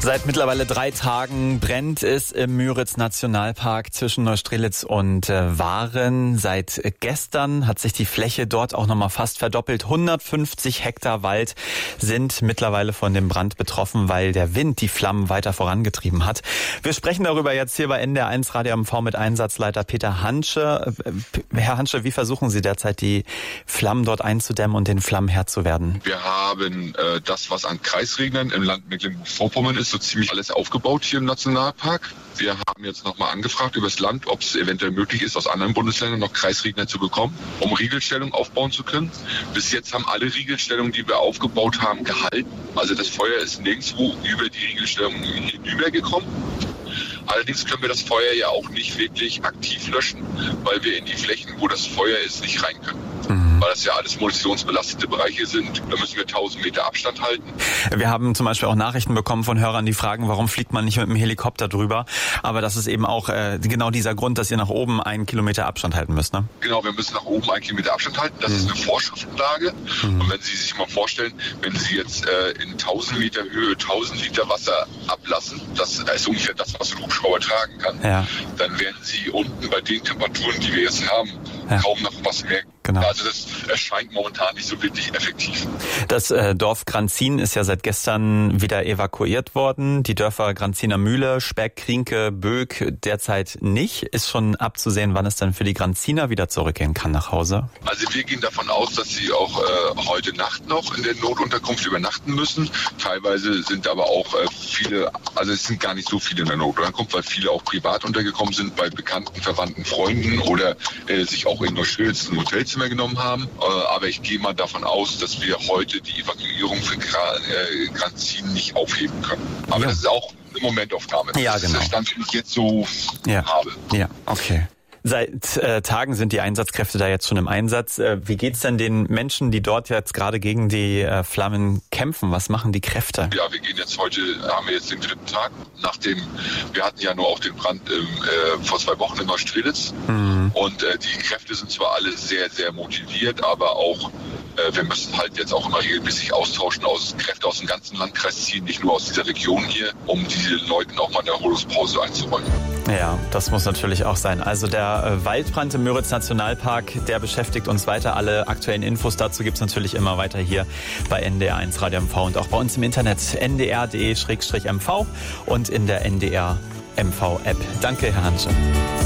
Seit mittlerweile 3 Tagen brennt es im Müritz-Nationalpark zwischen Neustrelitz und Waren. Seit gestern hat sich die Fläche dort auch nochmal fast verdoppelt. 150 Hektar Wald sind mittlerweile von dem Brand betroffen, weil der Wind die Flammen weiter vorangetrieben hat. Wir sprechen darüber jetzt hier bei NDR1 Radio MV mit Einsatzleiter Peter Hansche. Herr Hansche, wie versuchen Sie derzeit die Flammen dort einzudämmen und den Flammen Herr zu werden? Wir haben das, was an Kreisreglern im Land Mecklenburg-Vorpommern ist, so ziemlich alles aufgebaut hier im Nationalpark. Wir haben jetzt nochmal angefragt über das Land, ob es eventuell möglich ist, aus anderen Bundesländern noch Kreisregner zu bekommen, um Riegelstellung aufbauen zu können. Bis jetzt haben alle Riegelstellungen, die wir aufgebaut haben, gehalten. Also das Feuer ist nirgendwo über die Riegelstellung hinübergekommen. Allerdings können wir das Feuer ja auch nicht wirklich aktiv löschen, weil wir in die Flächen, wo das Feuer ist, nicht rein können. Weil das ja alles munitionsbelastete Bereiche sind. Da müssen wir 1000 Meter Abstand halten. Wir haben zum Beispiel auch Nachrichten bekommen von Hörern, die fragen, warum fliegt man nicht mit dem Helikopter drüber? Aber das ist eben auch genau dieser Grund, dass ihr nach oben 1 Kilometer Abstand halten müsst, ne? Genau, wir müssen nach oben 1 Kilometer Abstand halten. Das ist eine Vorschriftenlage. Und wenn Sie sich mal vorstellen, wenn Sie jetzt in 1000 Meter Höhe 1000 Liter Wasser ablassen, das ist ungefähr das, was ein Hubschrauber tragen kann, dann werden Sie unten bei den Temperaturen, die wir jetzt haben, kaum noch was merken. Genau. Also das erscheint momentan nicht so wirklich effektiv. Das Dorf Granzin ist ja seit gestern wieder evakuiert worden. Die Dörfer Granziner Mühle, Speck, Krienke, Böck derzeit nicht. Ist schon abzusehen, wann es dann für die Granziner wieder zurückgehen kann nach Hause? Also wir gehen davon aus, dass sie auch heute Nacht noch in der Notunterkunft übernachten müssen. Teilweise sind aber auch viele, also es sind gar nicht so viele in der Notunterkunft, weil viele auch privat untergekommen sind bei bekannten, verwandten Freunden oder sich auch in Neustrelitz ein Hotelzimmer genommen haben. Aber ich gehe mal davon aus, dass wir heute die Evakuierung für Granzin nicht aufheben können. Aber das ist auch eine Momentaufnahme. Ja, das genau. ist der Stand, den ich jetzt so habe. Ja, okay. Seit Tagen sind die Einsatzkräfte da jetzt schon im Einsatz. Wie geht's denn den Menschen, die dort jetzt gerade gegen die Flammen kämpfen? Was machen die Kräfte? Ja, wir gehen jetzt heute, haben wir jetzt den 3. Tag, nachdem wir hatten ja nur auch den Brand vor 2 Wochen in Neustrelitz. Und die Kräfte sind zwar alle sehr, sehr motiviert, aber auch wir müssen halt jetzt auch immer regelmäßig austauschen, Kräfte aus dem ganzen Landkreis ziehen, nicht nur aus dieser Region hier, um diesen Leuten auch mal eine Erholungspause einzuräumen. Ja, das muss natürlich auch sein. Also der Waldbrand im Müritz-Nationalpark, der beschäftigt uns weiter. Alle aktuellen Infos dazu gibt's natürlich immer weiter hier bei NDR1 Radio MV und auch bei uns im Internet ndr.de/mv und in der NDR MV App. Danke, Herr Hansche.